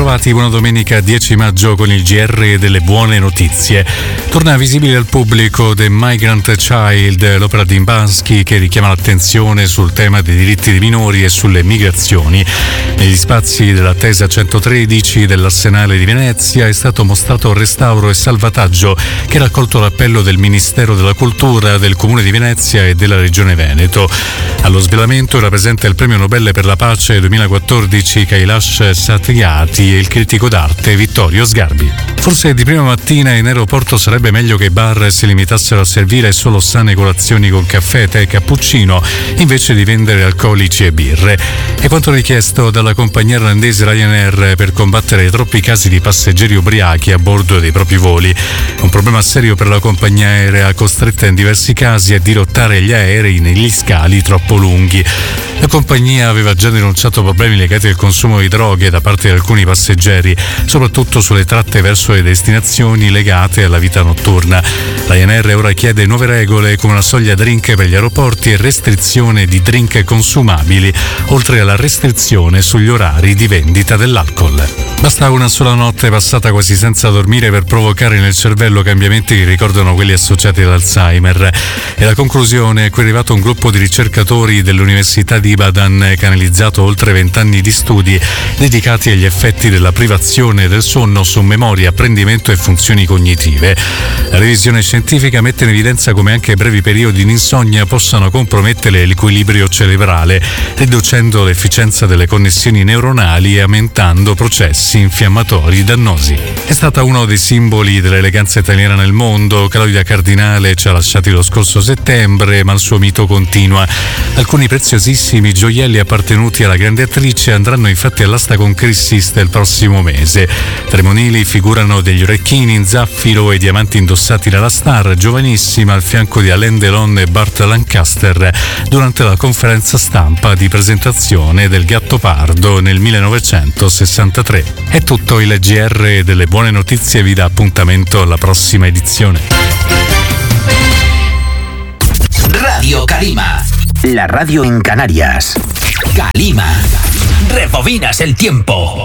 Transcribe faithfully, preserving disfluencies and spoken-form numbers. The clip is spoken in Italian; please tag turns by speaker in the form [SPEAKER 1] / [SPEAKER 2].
[SPEAKER 1] bentrovati, buona domenica dieci maggio con il G R delle buone notizie. Torna visibile al pubblico The Migrant Child, l'opera di Bansky che richiama l'attenzione sul tema dei diritti dei minori e sulle migrazioni. Negli spazi della Tesa centotredici dell'Arsenale di Venezia è stato mostrato restauro e salvataggio che ha raccolto l'appello del Ministero della Cultura, del Comune di Venezia e della Regione Veneto. Allo svelamento era presente il Premio Nobel per la Pace duemilaquattordici Kailash Satyarthi e il critico d'arte Vittorio Sgarbi. Forse di prima mattina in aeroporto sarebbe meglio che i bar si limitassero a servire solo sane colazioni con caffè, tè e cappuccino invece di vendere alcolici e birre. È quanto richiesto dalla compagnia irlandese Ryanair per combattere i troppi casi di passeggeri ubriachi a bordo dei propri voli. Un problema serio per la compagnia aerea, costretta in diversi casi a dirottare gli aerei negli scali troppo lunghi. La compagnia aveva già denunciato problemi legati al consumo di droghe da parte di alcuni passeggeri, soprattutto sulle tratte verso le destinazioni legate alla vita notturna. Ryanair ora chiede nuove regole come una soglia drink per gli aeroporti e restrizione di drink consumabili, oltre alla restrizione sugli orari di vendita dell'alcol. Basta una sola notte passata quasi senza dormire per provocare nel cervello cambiamenti che ricordano quelli associati all'Alzheimer. E la conclusione è cui è arrivato un gruppo di ricercatori dell'Università di Ibadan che ha analizzato oltre vent'anni di studi dedicati agli effetti della privazione del sonno su memoria, apprendimento e funzioni cognitive. La revisione scientifica mette in evidenza come anche brevi periodi di insonnia possano compromettere l'equilibrio cerebrale, riducendo l'efficienza delle connessioni neuronali e aumentando processi infiammatori dannosi. È stata uno dei simboli dell'eleganza italiana nel mondo. Claudia Cardinale ci ha lasciati lo scorso settembre, ma il suo mito continua. Alcuni preziosissimi gioielli appartenuti alla grande attrice andranno infatti all'asta con Christie's il prossimo mese. Tra i monili figurano degli orecchini in zaffiro e diamanti indossati dalla star giovanissima al fianco di Alain Delon e Burt Lancaster durante la conferenza stampa di presentazione del Gattopardo nel millenovecentosessantatré. È tutto, il G R delle buone notizie vi dà appuntamento alla prossima edizione.
[SPEAKER 2] Radio Calima, la radio en Canarias. Calima, rebobinas el tiempo.